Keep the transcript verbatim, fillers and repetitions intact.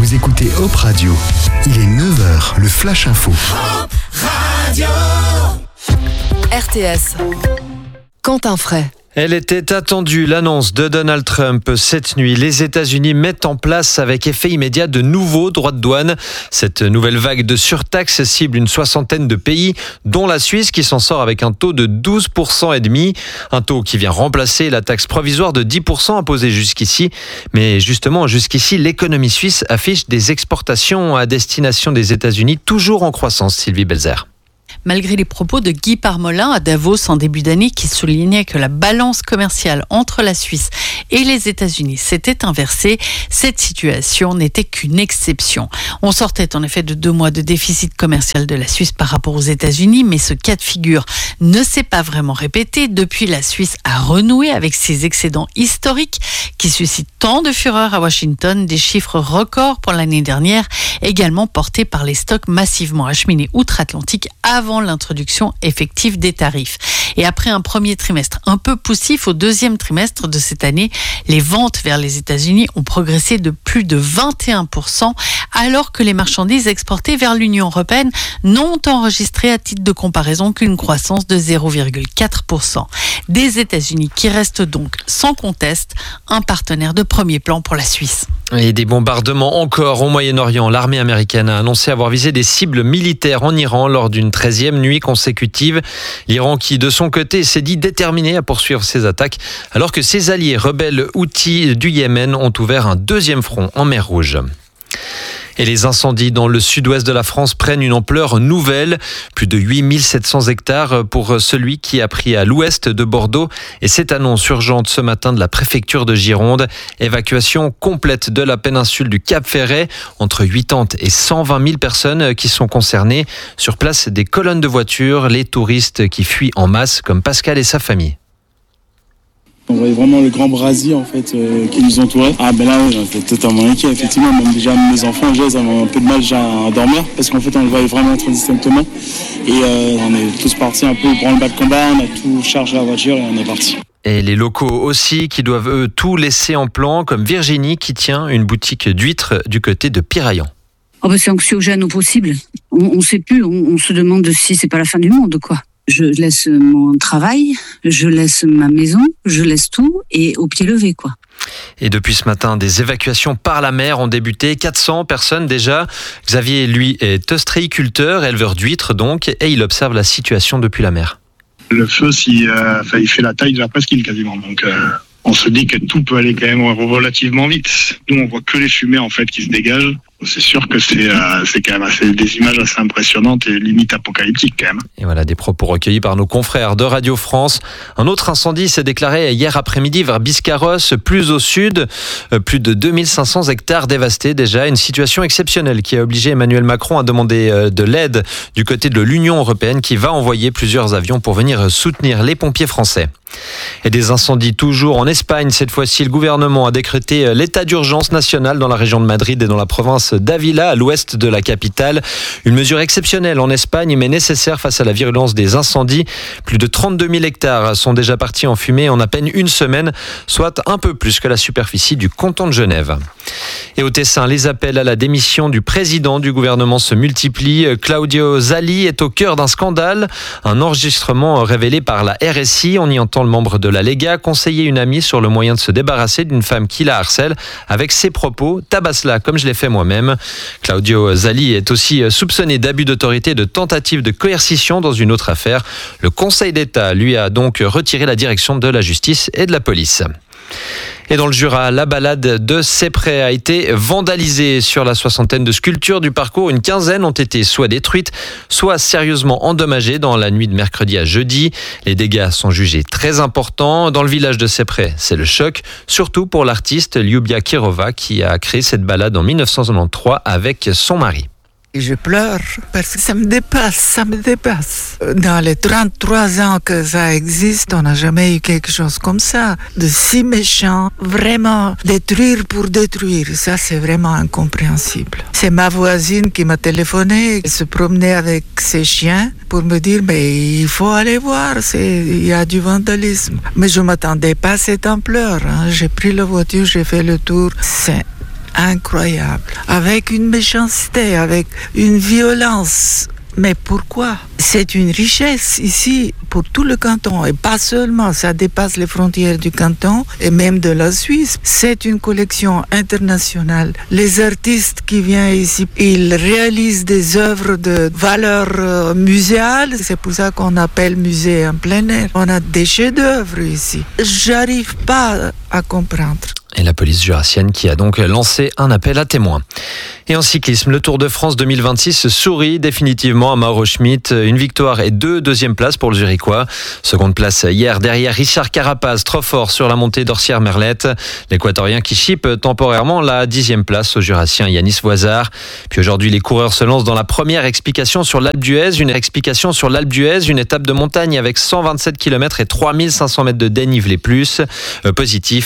Vous écoutez Hop Radio. Il est neuf heures, le Flash Info. Hop Radio. R T S. Quentin Fray. Elle était attendue, l'annonce de Donald Trump cette nuit. Les États-Unis mettent en place avec effet immédiat de nouveaux droits de douane. Cette nouvelle vague de surtaxe cible une soixantaine de pays, dont la Suisse qui s'en sort avec un taux de douze pour cent et demi. Un taux qui vient remplacer la taxe provisoire de dix pour cent imposée jusqu'ici. Mais justement, jusqu'ici, l'économie suisse affiche des exportations à destination des États-Unis toujours en croissance, Sylvie Belzer. Malgré les propos de Guy Parmelin à Davos en début d'année qui soulignait que la balance commerciale entre la Suisse et les États-Unis s'était inversée, cette situation n'était qu'une exception. On sortait en effet de deux mois de déficit commercial de la Suisse par rapport aux États-Unis, mais ce cas de figure ne s'est pas vraiment répété. Depuis, la Suisse a renoué avec ses excédents historiques qui suscitent tant de fureur à Washington, des chiffres records pour l'année dernière, également portés par les stocks massivement acheminés outre-Atlantique avant l'introduction effective des tarifs. Et après un premier trimestre un peu poussif, au deuxième trimestre de cette année, les ventes vers les États-Unis ont progressé de plus de vingt et un pour cent, alors que les marchandises exportées vers l'Union européenne n'ont enregistré à titre de comparaison qu'une croissance de zéro virgule quatre pour cent. Des États-Unis qui restent donc sans conteste un partenaire de premier plan pour la Suisse. Et des bombardements encore au Moyen-Orient. L'armée américaine a annoncé avoir visé des cibles militaires en Iran lors d'une treizième nuit consécutive. L'Iran qui, de son côté, s'est dit déterminé à poursuivre ses attaques, alors que ses alliés rebelles houthis du Yémen ont ouvert un deuxième front en mer Rouge. Et les incendies dans le sud-ouest de la France prennent une ampleur nouvelle. Plus de huit mille sept cents hectares pour celui qui a pris à l'ouest de Bordeaux. Et cette annonce urgente ce matin de la préfecture de Gironde. Évacuation complète de la péninsule du Cap-Ferret. Entre quatre-vingts et cent vingt mille personnes qui sont concernées. Sur place, des colonnes de voitures, les touristes qui fuient en masse comme Pascal et sa famille. On voyait vraiment le grand brasier en fait euh, qui nous entourait. Ah ben là, oui, j'étais totalement inquiet, effectivement. Même déjà mes enfants, déjà, ils avaient un peu de mal déjà à dormir parce qu'en fait on le voyait vraiment très distinctement. Et euh, on est tous partis un peu au branle-bas de combat, on a tout chargé la voiture et on est parti. Et les locaux aussi qui doivent eux tout laisser en plan, comme Virginie qui tient une boutique d'huîtres du côté de Piraillan. Oh ben c'est anxiogène au possible. On ne sait plus, on, on se demande si c'est pas la fin du monde quoi. Je laisse mon travail, je laisse ma maison, je laisse tout et au pied levé, quoi. Et depuis ce matin, des évacuations par la mer ont débuté. quatre cents personnes déjà. Xavier, lui, est ostréiculteur, éleveur d'huîtres donc, et il observe la situation depuis la mer. Le feu, si, euh, enfin, il fait la taille de la presqu'île quasiment, donc... Euh... On se dit que tout peut aller quand même relativement vite. Nous, on voit que les fumées en fait qui se dégagent. C'est sûr que c'est, euh, c'est quand même assez, des images assez impressionnantes et limite apocalyptiques quand même. Et voilà des propos recueillis par nos confrères de Radio France. Un autre incendie s'est déclaré hier après-midi vers Biscarrosse, plus au sud. Plus de deux mille cinq cents hectares dévastés déjà. Une situation exceptionnelle qui a obligé Emmanuel Macron à demander de l'aide du côté de l'Union européenne qui va envoyer plusieurs avions pour venir soutenir les pompiers français. Et des incendies toujours en Espagne. Cette fois-ci, le gouvernement a décrété l'état d'urgence national dans la région de Madrid et dans la province d'Ávila, à l'ouest de la capitale. Une mesure exceptionnelle en Espagne, mais nécessaire face à la virulence des incendies. Plus de trente-deux mille hectares sont déjà partis en fumée en à peine une semaine, soit un peu plus que la superficie du canton de Genève. Et au Tessin, les appels à la démission du président du gouvernement se multiplient. Claudio Zali est au cœur d'un scandale. Un enregistrement révélé par la R S I. On y entend le membre de la Lega conseiller une amie sur le moyen de se débarrasser d'une femme qui la harcèle avec ses propos « tabasse-la comme je l'ai fait moi-même ». Claudio Zali est aussi soupçonné d'abus d'autorité et de tentative de coercition dans une autre affaire. Le Conseil d'État lui a donc retiré la direction de la justice et de la police. Et dans le Jura, la balade de Sepprey a été vandalisée. Sur la soixantaine de sculptures du parcours, une quinzaine ont été soit détruites, soit sérieusement endommagées dans la nuit de mercredi à jeudi. Les dégâts sont jugés très importants. Dans le village de Sepprey, c'est le choc, surtout pour l'artiste Lyubia Kirova qui a créé cette balade en dix-neuf cent quatre-vingt-treize avec son mari. Et je pleure parce que ça me dépasse, ça me dépasse. Dans les trente-trois ans que ça existe, on n'a jamais eu quelque chose comme ça. De si méchant, vraiment détruire pour détruire, ça c'est vraiment incompréhensible. C'est ma voisine qui m'a téléphoné, elle se promenait avec ses chiens pour me dire mais il faut aller voir, c'est, il y a du vandalisme. Mais je ne m'attendais pas à cette ampleur. Hein. J'ai pris la voiture, j'ai fait le tour. C'est incroyable, avec une méchanceté, avec une violence. Mais pourquoi ? C'est une richesse ici pour tout le canton et pas seulement, ça dépasse les frontières du canton et même de la Suisse. C'est une collection internationale. Les artistes qui viennent ici, ils réalisent des œuvres de valeur euh, muséale. C'est pour ça qu'on appelle musée en plein air. On a des chefs-d'œuvre ici. J'arrive pas à comprendre. Et la police jurassienne qui a donc lancé un appel à témoins. Et en cyclisme, le Tour de France deux mille vingt-six sourit définitivement à Mauro Schmid. Une victoire et deux deuxièmes places pour le Zurichois. Seconde place hier derrière Richard Carapaz, trop fort sur la montée d'Orsières-Merlette. L'Équatorien qui chipe temporairement la dixième place au Jurassien Yanis Voisard. Puis aujourd'hui, les coureurs se lancent dans la première explication sur l'Alpe d'Huez. Une explication sur l'Alpe d'Huez, une étape de montagne avec cent vingt-sept kilomètres et trois mille cinq cents mètres de dénivelé plus. Euh, positif,